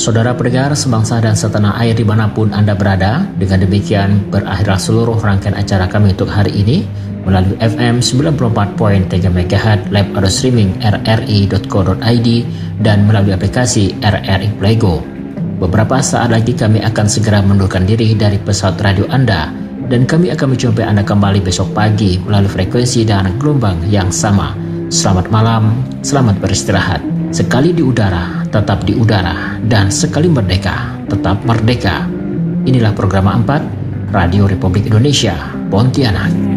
Saudara pendengar sebangsa dan setanah air dimanapun Anda berada, dengan demikian berakhirlah seluruh rangkaian acara kami untuk hari ini melalui FM 94.3 MHz live audio streaming rri.co.id dan melalui aplikasi RRI Playgo. Beberapa saat lagi kami akan segera mundurkan diri dari pesawat radio Anda dan kami akan menjumpai Anda kembali besok pagi melalui frekuensi dan gelombang yang sama. Selamat malam, selamat beristirahat. Sekali di udara, tetap di udara, dan sekali merdeka, tetap merdeka. Inilah program 4 Radio Republik Indonesia, Pontianak.